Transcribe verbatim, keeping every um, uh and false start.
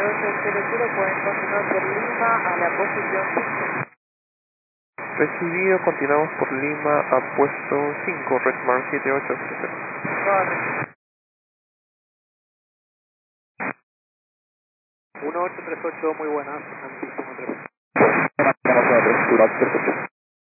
ocho cero cero, pueden continuar por Lima a la posición cinco. Recibido, continuamos por Lima a puesto cinco, Redmark siete ocho cero cero. Correcto. uno ocho tres ocho, muy buenas. Santísimo tres. Gracias,